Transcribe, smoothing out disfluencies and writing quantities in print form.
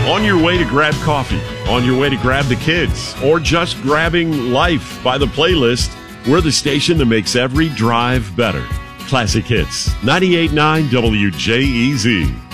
On your way to grab coffee, on your way to grab the kids, or just grabbing life by the playlist, we're the station that makes every drive better. Classic Hits, 98.9 WJEZ.